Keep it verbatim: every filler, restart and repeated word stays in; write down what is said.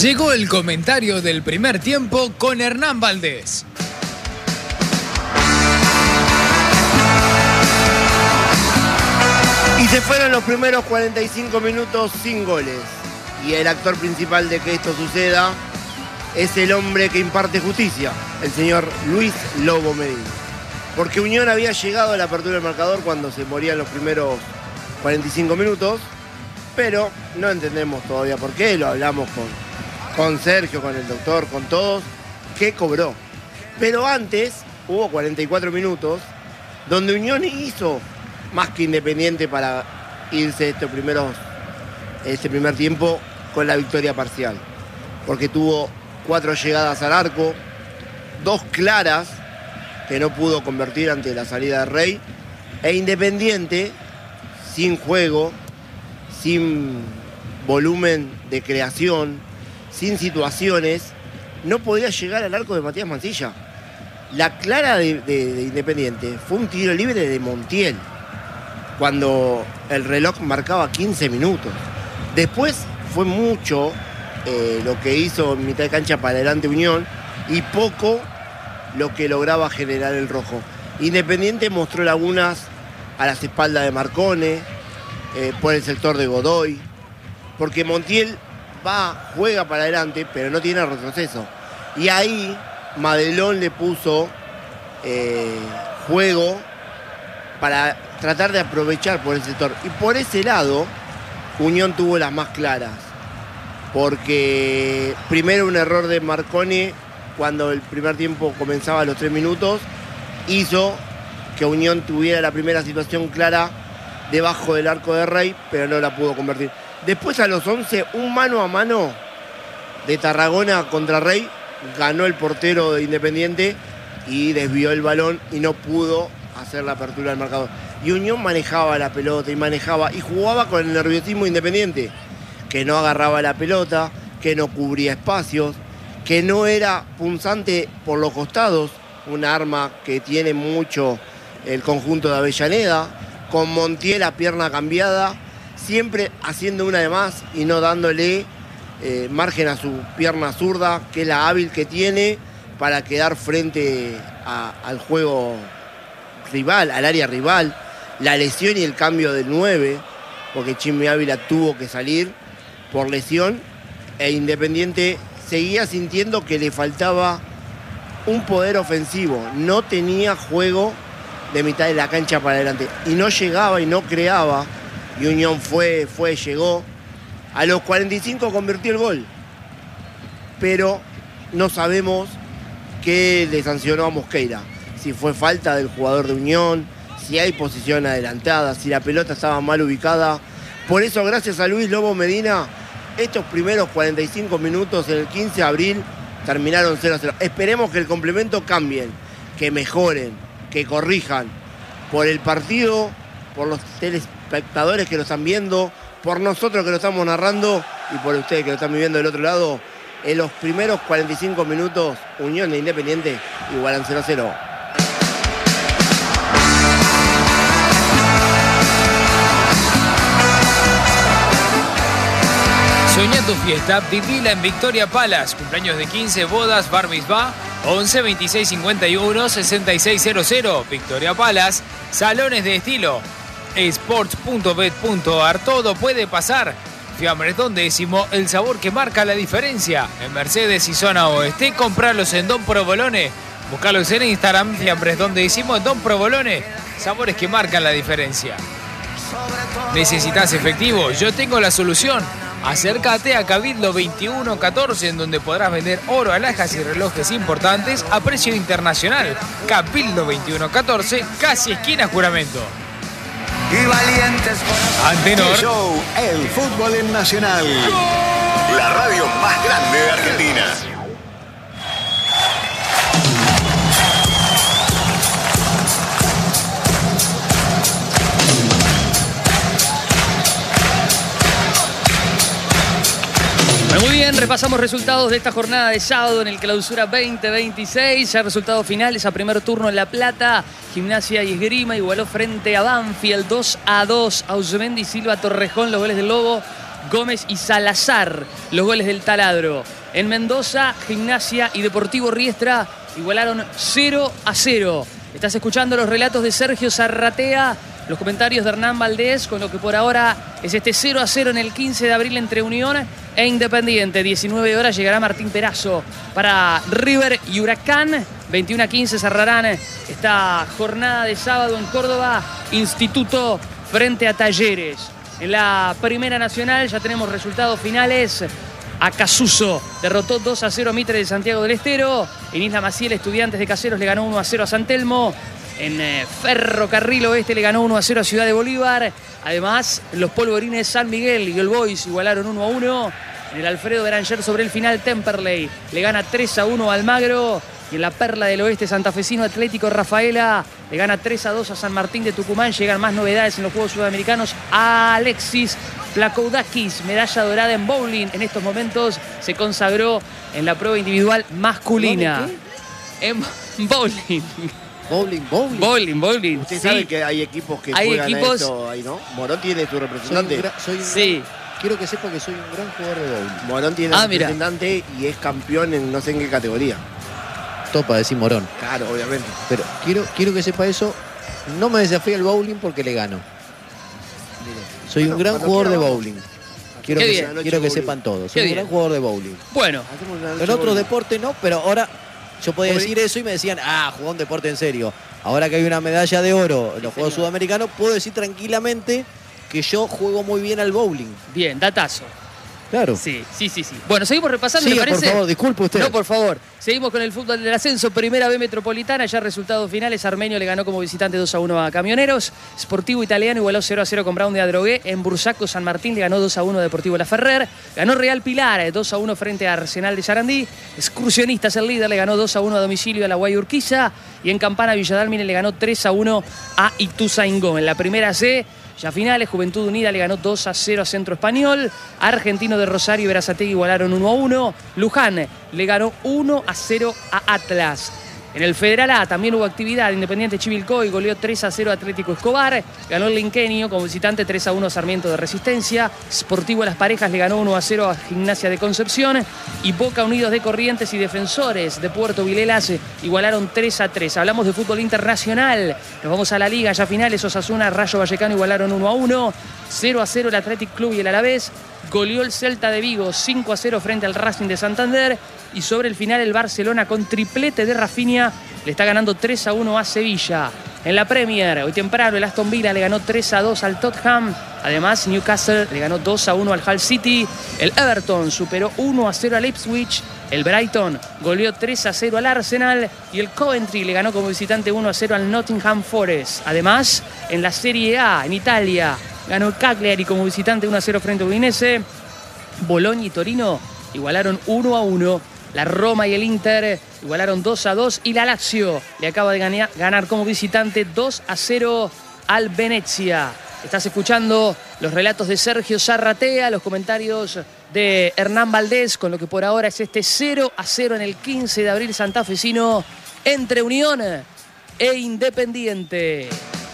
Llegó el comentario del primer tiempo con Hernán Valdés. Y se fueron los primeros cuarenta y cinco minutos sin goles. Y el actor principal de que esto suceda es el hombre que imparte justicia, el señor Luis Lobo Medina. Porque Unión había llegado a la apertura del marcador cuando se morían los primeros cuarenta y cinco minutos, pero no entendemos todavía por qué, lo hablamos con, con Sergio, con el doctor, con todos, que cobró. Pero antes hubo cuarenta y cuatro minutos donde Unión hizo más que Independiente para irse estos primeros, este primer tiempo con la victoria parcial. Porque tuvo cuatro llegadas al arco, dos claras que no pudo convertir ante la salida de Rey, e Independiente, sin juego, sin volumen de creación, sin situaciones, no podía llegar al arco de Matías Mancilla. La clara de, de, de Independiente fue un tiro libre de Montiel, cuando el reloj marcaba quince minutos. Después fue mucho eh, lo que hizo en mitad de cancha para adelante Unión y poco lo que lograba generar el rojo. Independiente mostró lagunas a las espaldas de Marcone, eh, por el sector de Godoy, porque Montiel va, juega para adelante, pero no tiene retroceso. Y ahí Madelón le puso eh, juego para tratar de aprovechar por el sector. Y por ese lado, Unión tuvo las más claras. Porque primero un error de Marcone cuando el primer tiempo comenzaba a los tres minutos, hizo que Unión tuviera la primera situación clara debajo del arco de Rey, pero no la pudo convertir. Después a los once, un mano a mano de Tarragona contra Rey, ganó el portero de Independiente y desvió el balón y no pudo hacer la apertura del marcador. Y Unión manejaba la pelota y manejaba y jugaba con el nerviosismo Independiente, que no agarraba la pelota, que no cubría espacios, que no era punzante por los costados, una arma que tiene mucho el conjunto de Avellaneda, con Montiel a pierna cambiada, siempre haciendo una de más y no dándole eh, margen a su pierna zurda, que es la hábil que tiene para quedar frente a, al juego rival, al área rival. La lesión y el cambio del nueve, porque Chimi Ávila tuvo que salir por lesión, e Independiente seguía sintiendo que le faltaba un poder ofensivo, no tenía juego de mitad de la cancha para adelante y no llegaba y no creaba, y Unión fue, fue, llegó. A los cuarenta y cinco convirtió el gol, pero no sabemos qué le sancionó a Mosqueira, si fue falta del jugador de Unión, si hay posición adelantada, si la pelota estaba mal ubicada. Por eso, gracias a Luis Lobo Medina, estos primeros cuarenta y cinco minutos en el quince de abril terminaron cero a cero. Esperemos que el complemento cambien, que mejoren, que corrijan. Por el partido, por los telespectadores que lo están viendo, por nosotros que lo estamos narrando y por ustedes que lo están viviendo del otro lado, en los primeros cuarenta y cinco minutos, Unión de Independiente igualan cero a cero. Soñá tu fiesta, vivila en Victoria Palace. Cumpleaños de quince, bodas, bar mitzvah, once veintiséis cincuenta y uno sesenta y seis cero cero. Victoria Palace, salones de estilo. Sports punto bet punto ar, todo puede pasar. Fiambres Don Décimo, el sabor que marca la diferencia. En Mercedes y zona oeste, compralos en Don Provolone. Buscalos en Instagram, Fiambres Don Décimo, Don Provolone. Sabores que marcan la diferencia. ¿Necesitas efectivo? Yo tengo la solución. Acércate a Cabildo veintiuno catorce, en donde podrás vender oro, alhajas y relojes importantes a precio internacional. Cabildo veintiuno catorce, casi esquina Juramento. Y valientes Antenor. Show, el fútbol en Nacional. La radio más grande de Argentina. Muy bien, repasamos resultados de esta jornada de sábado en el Clausura veinte veintiséis. Ya resultados finales a primer turno en La Plata. Gimnasia y Esgrima igualó frente a Banfield dos a dos. Ausemendi, Silva, Torrejón, los goles del Lobo. Gómez y Salazar, los goles del taladro. En Mendoza, Gimnasia y Deportivo Riestra igualaron cero a cero. Estás escuchando los relatos de Sergio Zarratea, los comentarios de Hernán Valdés, con lo que por ahora es este cero a cero en el quince de abril entre Unión e Independiente. diecinueve horas llegará Martín Perazo para River y Huracán. veintiuno a quince cerrarán esta jornada de sábado en Córdoba, Instituto frente a Talleres. En la Primera Nacional ya tenemos resultados finales. Acasuso derrotó dos a cero a Mitre de Santiago del Estero. En Isla Maciel, Estudiantes de Caseros le ganó uno a cero a San Telmo. En eh, Ferrocarril Oeste le ganó uno a cero a Ciudad de Bolívar. Además, los Polvorines San Miguel y el Boys igualaron uno a uno. En el Alfredo Beranger sobre el final, Temperley le gana tres a uno a Almagro. Y en la Perla del Oeste, santafesino Atlético Rafaela le gana tres a dos a San Martín de Tucumán. Llegan más novedades en los Juegos Sudamericanos. Alexis Plakoudakis, medalla dorada en bowling. En estos momentos se consagró en la prueba individual masculina. ¿Qué? En bowling. Bowling, bowling. Bowling, bowling. Usted sí. sabe que hay equipos que Hay juegan equipos... a esto ahí, ¿no? Morón tiene su Soy un representante. gra- soy un Sí. gran- quiero que sepa que soy un gran jugador de bowling. Morón tiene Ah, su mira. representante y es campeón en no sé en qué categoría. Topa, decir Morón. Claro, obviamente. Pero quiero, quiero que sepa eso. No me desafíe el bowling porque le gano. Soy Bueno, un gran cuando jugador de quiera, bowling. Quiero Qué que, bien. se- quiero que sepan todos. Soy Qué un bien. gran jugador de bowling. Bueno, Hacemos una noche En otro bowling. deporte no, pero ahora yo podía Bowling. decir eso y me decían, ah, jugó un deporte en serio. Ahora que hay una medalla de oro en los Juegos Sudamericanos, puedo decir tranquilamente que yo juego muy bien al bowling. bien, datazo. Claro. Sí, sí, sí, sí. Bueno, seguimos repasando, Siga, ¿le parece? por favor, disculpe usted. No, por favor. Seguimos con el fútbol del ascenso. Primera B Metropolitana, ya resultados finales. Armenio le ganó como visitante dos a uno a Camioneros. Sportivo Italiano igualó cero a cero con Brown de Adrogué. En Bursaco, San Martín le ganó dos a uno a Deportivo La Ferrer. Ganó Real Pilar dos a uno frente a Arsenal de Sarandí. Excursionistas, el líder, le ganó dos a uno a domicilio a la Guay Urquiza. Y en Campana, Villadalmine le ganó tres a uno a Ituzaingó. En la primera C, ya finales, Juventud Unida le ganó dos a cero a Centro Español. Argentino de Rosario y Berazategui igualaron uno a uno. Luján le ganó uno a cero a Atlas. En el Federal A también hubo actividad. Independiente Chivilcoy goleó tres a cero a Atlético Escobar. Ganó el Linquenio como visitante tres a uno a Sarmiento de Resistencia. Sportivo Las Parejas le ganó uno a cero a Gimnasia de Concepción. Y Boca Unidos de Corrientes y Defensores de Puerto Vilelas igualaron tres a tres. Hablamos de fútbol internacional. Nos vamos a la Liga ya finales. Osasuna, Rayo Vallecano igualaron uno a uno. cero a cero el Athletic Club y el Alavés. Goleó el Celta de Vigo cinco a cero frente al Racing de Santander. Y sobre el final el Barcelona con triplete de Rafinha le está ganando tres a uno a Sevilla. En la Premier, hoy temprano el Aston Villa le ganó tres a dos al Tottenham. Además, Newcastle le ganó dos a uno al Hull City. El Everton superó uno a cero al Ipswich. El Brighton goleó tres a cero al Arsenal. Y el Coventry le ganó como visitante uno a cero al Nottingham Forest. Además, en la Serie A, en Italia, ganó el Cagliari como visitante uno a cero frente a Udinese. Bologna y Torino igualaron uno a uno. La Roma y el Inter igualaron dos a dos. Y la Lazio le acaba de ganar, ganar como visitante dos a cero al Venezia. Estás escuchando los relatos de Sergio Zarratea, los comentarios de Hernán Valdés, con lo que por ahora es este cero a cero en el quince de abril santafesino entre Unión e Independiente.